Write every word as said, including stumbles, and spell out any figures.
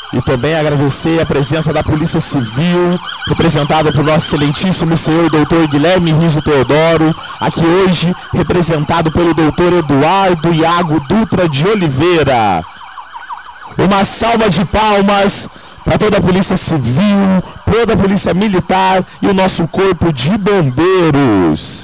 E também agradecer a presença da Polícia Civil, representada por nosso excelentíssimo senhor doutor Guilherme Riso Teodoro, aqui hoje representado pelo doutor Eduardo Iago Dutra de Oliveira. Uma salva de palmas para toda a Polícia Civil, toda a Polícia Militar e o nosso Corpo de Bombeiros.